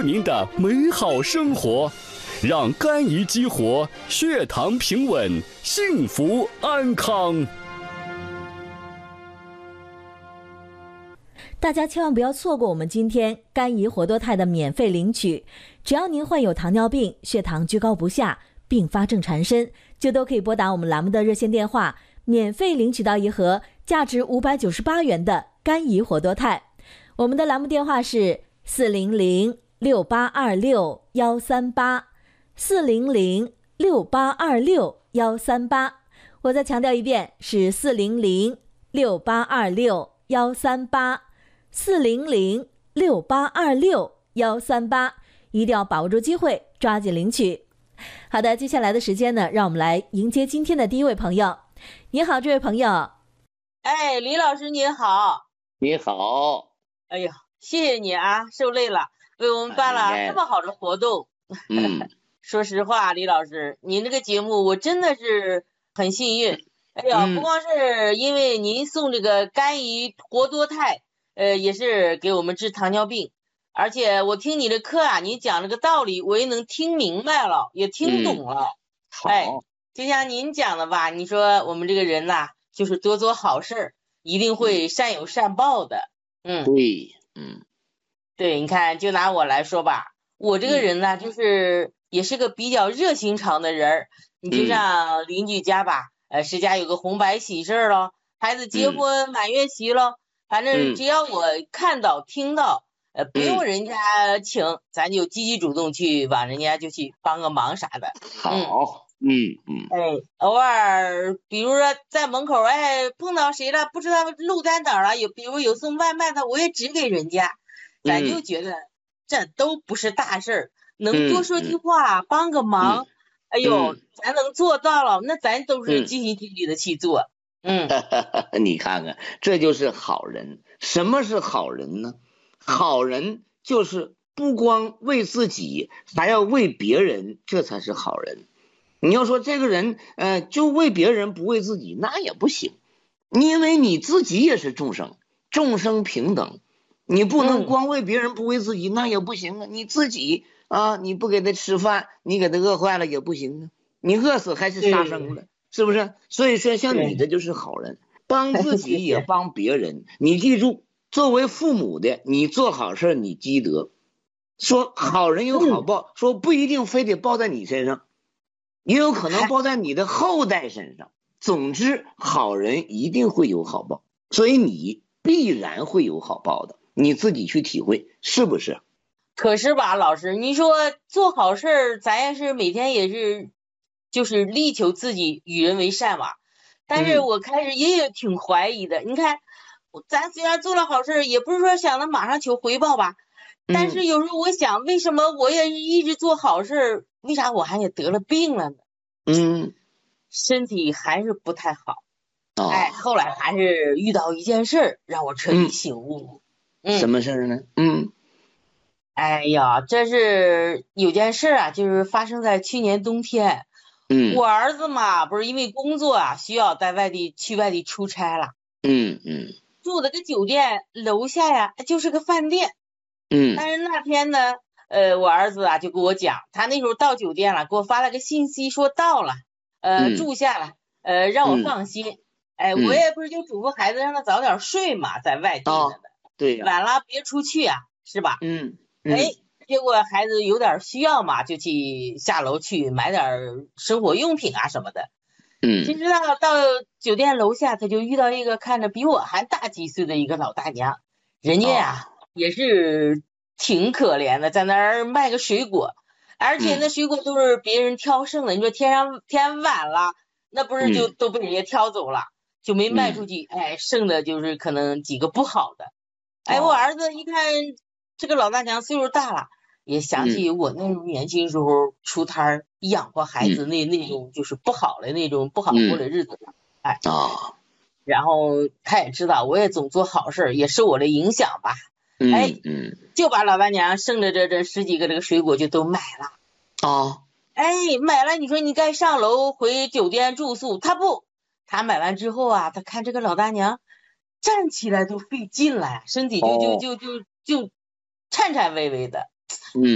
您的美好生活，让肝胰激活，血糖平稳，幸福安康。 大家千万不要错过我们今天肝胰活多肽的免费领取，只要您患有糖尿病、血糖居高不下、并发症缠身，就都可以拨打我们栏目的热线电话，免费领取到一盒价值598元的肝胰活多肽。我们的栏目电话是400-6826-138，400-6826-138。我再强调一遍，是400-6826-138，400-6826-138，一定要把握住机会，抓紧领取。好的，接下来的时间呢，让我们来迎接今天的第一位朋友。你好，这位朋友。 哎，李老师您好。 你好。 哎呀，谢谢你啊，受累了，为我们办了这么好的活动。说实话，李老师，您这个节目我真的是很幸运。哎呀，不光是因为您送这个肝胰活多肽，也是给我们治糖尿病，而且我听你的课啊，你讲这个道理我也能听明白了，也听懂了。哎，就像您讲的吧，你说我们这个人呐，就是多做好事，一定会善有善报的。 对， 对，你看，就拿我来说吧，我这个人呢，就是也是个比较热心肠的人。你就像邻居家吧，谁家有个红白喜事了，孩子结婚满月喜了，反正只要我看到听到，不用人家请，咱就积极主动去往人家就去帮个忙啥的。 好。 哎，偶尔比如说在门口碰到谁了，不知道路在哪儿了，比如有送外卖的，我也指给人家。咱就觉得这都不是大事儿，能多说句话，帮个忙，哎呦，咱能做到了，那咱都是尽心尽力的去做。 你看看，这就是好人。什么是好人呢？好人就是不光为自己，还要为别人，这才是好人。你要说这个人就为别人不为自己，那也不行，因为你自己也是众生，众生平等，你不能光为别人不为自己，那也不行啊。你自己啊，你不给他吃饭，你给他饿坏了也不行啊，你饿死还是杀生了，是不是？所以说像你这就是好人，帮自己也帮别人。你记住，作为父母的，你做好事你积德，说好人有好报，说不一定非得报在你身上，也有可能报在你的后代身上。总之，好人一定会有好报，所以你必然会有好报的，你自己去体会，是不是？ 可是吧，老师，你说做好事咱也是每天也是就是力求自己与人为善嘛，但是我开始也挺怀疑的。你看咱虽然做了好事，也不是说想着马上求回报吧，但是有时候我想，为什么我也是一直做好事，为啥我还也得了病了呢？身体还是不太好。后来还是遇到一件事让我彻底醒悟。 什么事呢？ 哎呀，这是有件事啊，就是发生在去年冬天。我儿子嘛，不是因为工作啊，需要去外地出差了。住的个酒店楼下呀，就是个饭店。但是那天呢，我儿子啊就跟我讲，他那时候到酒店了，给我发了个信息说到了，住下了，让我放心。我也不是就嘱咐孩子让他早点睡嘛，在外地呢。 对， 晚了别出去啊，是吧？结果孩子有点需要嘛，就去下楼去买点生活用品啊什么的。谁知道到酒店楼下，他就遇到一个看着比我还大几岁的一个老大娘，人家呀也是挺可怜的，在那儿卖个水果，而且那水果都是别人挑剩的。你说天晚了，那不是就都被人家挑走了，就没卖出去。剩的就是可能几个不好的。我儿子一看这个老大娘岁数大了，也想起我那年轻时候出摊养活孩子那种就是不好的那种不好过的日子。然后他也知道我也总做好事，也受我的影响吧。就把老大娘剩的这10几个这个水果就都买了。买了，你说你该上楼回酒店住宿，他买完之后啊，他看这个老大娘站起来都费劲了呀，身体就颤颤巍巍的。